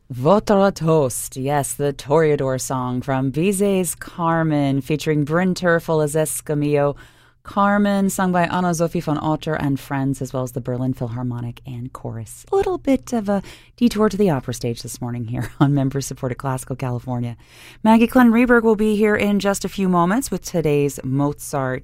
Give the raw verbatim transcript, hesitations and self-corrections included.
Votre Toast, yes, the Toreador song from Bizet's Carmen, featuring Bryn Terfel as Escamillo. Carmen, sung by Anna Sophie von Otter and friends, as well as the Berlin Philharmonic and Chorus. A little bit of a detour to the opera stage this morning here on member-supported Classical California. Maggie Klein Reberg will be here in just a few moments with today's Mozart